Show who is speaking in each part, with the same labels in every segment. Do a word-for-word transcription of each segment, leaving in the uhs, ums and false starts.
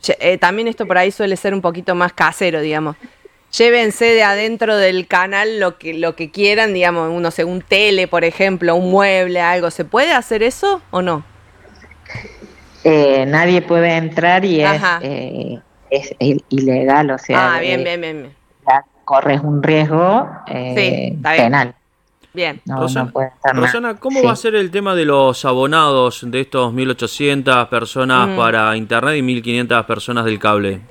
Speaker 1: Che, eh, también esto por ahí suele ser un poquito más casero, digamos. Llévense de adentro del canal lo que, lo que quieran, digamos, uno sé, un tele, por ejemplo, un mueble, algo. ¿Se puede hacer eso o no?
Speaker 2: Eh, nadie puede entrar y es,
Speaker 1: Ajá.
Speaker 2: eh, es, es ilegal, o sea,
Speaker 1: Ah, bien,
Speaker 2: eh,
Speaker 1: bien, bien, bien.
Speaker 2: ya corres un riesgo
Speaker 1: Sí,
Speaker 2: eh,
Speaker 1: está bien.
Speaker 2: penal.
Speaker 1: Bien.
Speaker 2: No, no
Speaker 3: Rosana,
Speaker 2: puede hacer nada.
Speaker 3: Rosana, ¿cómo va a
Speaker 2: Sí.
Speaker 3: ser el tema de los abonados de estos mil ochocientas personas
Speaker 1: Mm,
Speaker 3: para internet y mil quinientas personas del cable?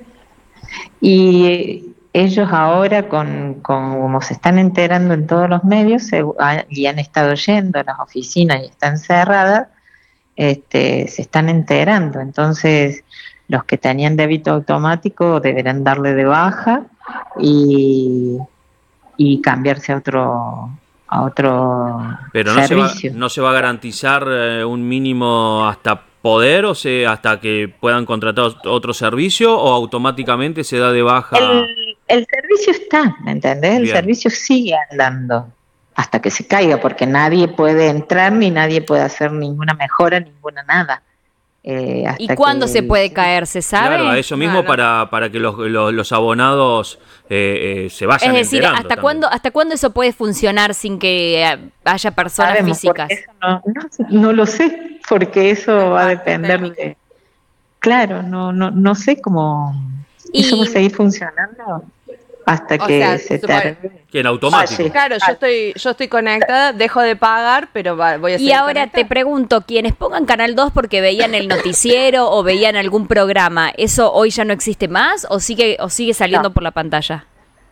Speaker 2: Y ellos ahora, con, con como se están enterando en todos los medios se, ha- y han estado yendo a las oficinas y están cerradas, este, se están enterando. Entonces, los que tenían débito automático deberán darle de baja y, y cambiarse a otro, a otro
Speaker 3: Pero no se va,
Speaker 2: servicio.
Speaker 3: no se va a garantizar eh, un mínimo hasta poder, o sea, hasta que puedan contratar otro servicio, o automáticamente se da de baja.
Speaker 2: El, el servicio está, ¿me entendés? El
Speaker 3: Bien.
Speaker 2: servicio sigue andando hasta que se caiga, porque nadie puede entrar ni nadie puede hacer ninguna mejora, ninguna nada. Eh,
Speaker 4: ¿Y
Speaker 2: hasta
Speaker 4: cuándo
Speaker 2: que
Speaker 4: se
Speaker 2: el
Speaker 4: puede
Speaker 2: servicio-
Speaker 4: caer? ¿Se
Speaker 3: Claro, a
Speaker 4: sabe?
Speaker 3: eso
Speaker 1: no,
Speaker 3: mismo
Speaker 1: no.
Speaker 3: para, para que los, los, los abonados eh, eh, se
Speaker 4: Es
Speaker 3: vayan
Speaker 4: decir,
Speaker 3: enterando
Speaker 4: ¿hasta
Speaker 3: también.
Speaker 4: cuándo, ¿hasta cuándo eso puede funcionar sin que eh, haya personas
Speaker 2: sabemos, porque
Speaker 4: físicas?
Speaker 2: eso no, no, no lo sé, porque
Speaker 1: Es
Speaker 2: eso va a
Speaker 1: parte
Speaker 2: depender
Speaker 1: técnica.
Speaker 2: de... Claro, no, no, no sé cómo... Eso va a
Speaker 4: Y,
Speaker 2: seguir funcionando hasta
Speaker 1: O
Speaker 2: que
Speaker 1: sea,
Speaker 2: se
Speaker 1: supone-
Speaker 2: termine.
Speaker 3: Que en automático.
Speaker 2: Falle.
Speaker 1: claro, yo estoy, yo estoy conectada, dejo de pagar, pero va- voy a
Speaker 4: y
Speaker 1: seguir
Speaker 4: ahora te
Speaker 1: conectada.
Speaker 4: pregunto, quienes pongan Canal dos porque veían el noticiero o veían algún programa, ¿eso hoy ya no existe más o sigue, o sigue saliendo
Speaker 2: No.
Speaker 4: por la pantalla?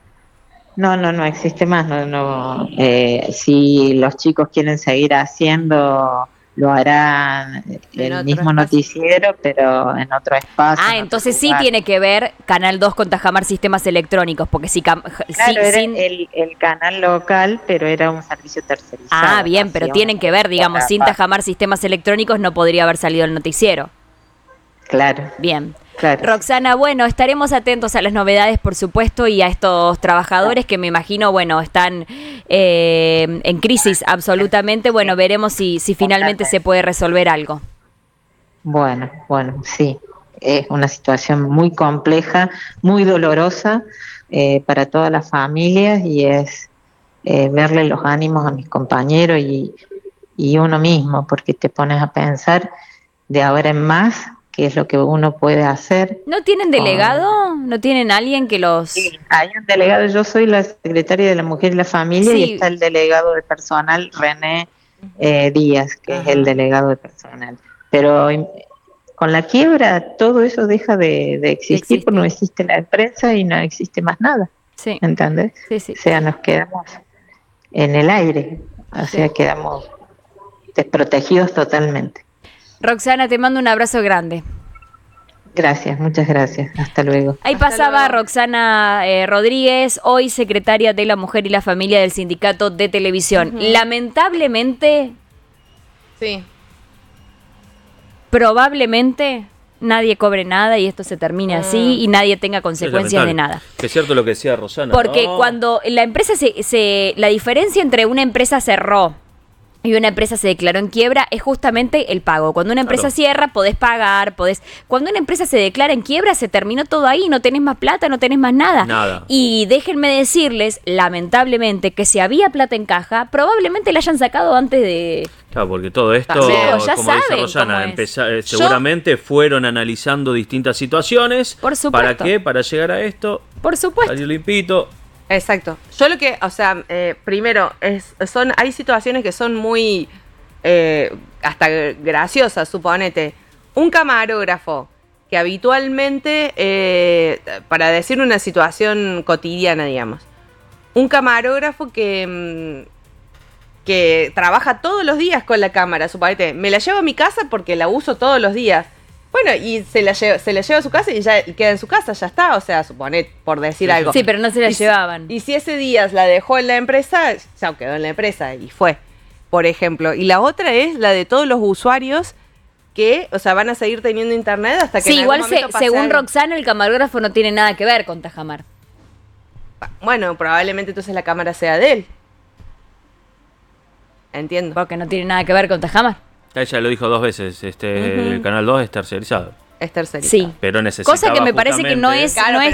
Speaker 2: No, no, no existe más. No, no. Eh, si los chicos quieren seguir haciendo, lo harán
Speaker 1: En
Speaker 2: el
Speaker 1: otro
Speaker 2: mismo
Speaker 1: espacio.
Speaker 2: noticiero, pero en otro espacio,
Speaker 4: Ah,
Speaker 2: en otro
Speaker 4: entonces sí
Speaker 2: lugar.
Speaker 4: tiene que ver Canal dos con Tajamar Sistemas Electrónicos, porque si, cam- si-
Speaker 2: Claro, era
Speaker 4: sin...
Speaker 2: el, el canal local, pero era un servicio tercerizado.
Speaker 4: Ah,
Speaker 2: lo
Speaker 4: bien, pero
Speaker 2: hacía una
Speaker 4: tienen que ver, digamos,
Speaker 2: productora
Speaker 4: sin
Speaker 2: aparte.
Speaker 4: Tajamar Sistemas Electrónicos no podría haber salido el noticiero.
Speaker 2: Claro,
Speaker 4: Bien.
Speaker 2: claro.
Speaker 4: Roxana, bueno, estaremos atentos a las novedades, por supuesto, y a estos trabajadores que me imagino, bueno, están eh, en crisis absolutamente. Bueno, veremos si, si finalmente se puede resolver algo.
Speaker 2: Bueno, bueno, sí. Es una situación muy compleja, muy dolorosa eh, para todas las familias y es eh, verle los ánimos a mis compañeros y, y uno mismo, porque te pones a pensar de ahora en más qué es lo que uno puede hacer.
Speaker 4: ¿No tienen
Speaker 2: con-
Speaker 4: delegado? ¿No tienen alguien que los...?
Speaker 2: Sí, hay un delegado, yo soy la secretaria de la Mujer y la Familia y
Speaker 4: Sí,
Speaker 2: está el delegado de personal, René eh, Díaz, que es el
Speaker 1: Ajá.
Speaker 2: delegado de personal. Pero im- con la quiebra todo eso deja de, de existir porque no
Speaker 4: existe.
Speaker 2: existe la empresa y no existe más nada,
Speaker 4: Sí,
Speaker 2: ¿entendés?
Speaker 4: sí, sí,
Speaker 2: O sea, nos quedamos en el aire, o
Speaker 4: sí.
Speaker 2: sea, quedamos desprotegidos totalmente.
Speaker 4: Roxana, te mando un abrazo grande.
Speaker 2: Gracias, muchas gracias. Hasta luego.
Speaker 4: Ahí
Speaker 1: Hasta
Speaker 4: pasaba
Speaker 1: luego.
Speaker 4: Roxana eh, Rodríguez, hoy secretaria de la Mujer y la Familia del Sindicato de Televisión.
Speaker 1: Ujú.
Speaker 4: Lamentablemente,
Speaker 1: Sí.
Speaker 4: probablemente nadie cobre nada y esto se termine así y nadie tenga consecuencias de nada.
Speaker 3: Que es cierto lo que decía Rosana.
Speaker 4: Porque
Speaker 3: ¿no?
Speaker 4: cuando la empresa se, se... La diferencia entre una empresa cerró y una empresa se declaró en quiebra es justamente el pago. Cuando una empresa
Speaker 3: Claro.
Speaker 4: cierra, podés pagar, podés... Cuando una empresa se declara en quiebra, se terminó todo ahí, no tenés más plata, no tenés más nada.
Speaker 3: Nada.
Speaker 4: Y déjenme decirles, lamentablemente, que si había plata en caja, probablemente la hayan sacado antes de...
Speaker 3: Claro, porque todo esto,
Speaker 4: Chicos, ya
Speaker 3: como dice
Speaker 4: saben
Speaker 3: Rosana,
Speaker 4: cómo es.
Speaker 3: empeza- eh,
Speaker 1: Yo-
Speaker 3: seguramente fueron analizando distintas situaciones.
Speaker 4: Por supuesto.
Speaker 3: ¿Para qué? Para llegar a esto,
Speaker 4: Por supuesto.
Speaker 3: salir limpito.
Speaker 1: Exacto. Yo lo que, o sea, eh, primero, es, son, hay situaciones que son muy, eh, hasta graciosas, suponete. Un camarógrafo que habitualmente, eh, para decir una situación cotidiana, digamos, un camarógrafo que, mm, que trabaja todos los días con la cámara, suponete, me la llevo a mi casa porque la uso todos los días. Bueno, y se la lleva, se la lleva a su casa y ya queda en su casa, ya está, o sea, suponé, por decir algo.
Speaker 4: Sí, pero no se la
Speaker 1: Y si-
Speaker 4: llevaban.
Speaker 1: Y si ese día la dejó en la empresa, ya quedó en la empresa y fue, por ejemplo. Y la otra es la de todos los usuarios que, o sea, van a seguir teniendo internet hasta que
Speaker 4: Sí,
Speaker 1: en
Speaker 4: igual
Speaker 1: algún
Speaker 4: se-
Speaker 1: momento pase
Speaker 4: según
Speaker 1: algo.
Speaker 4: Roxana, el camarógrafo no tiene nada que ver con Tajamar.
Speaker 1: Bueno, probablemente entonces la cámara sea de él. Entiendo.
Speaker 4: Porque no tiene nada que ver con Tajamar.
Speaker 3: Ella lo dijo dos veces, este,
Speaker 1: Ujú.
Speaker 3: el Canal dos es tercerizado.
Speaker 1: es tercerizado.
Speaker 4: Sí.
Speaker 3: Pero necesitaba
Speaker 4: Cosa que me parece que no
Speaker 3: justamente-
Speaker 4: es,
Speaker 1: Claro,
Speaker 4: no es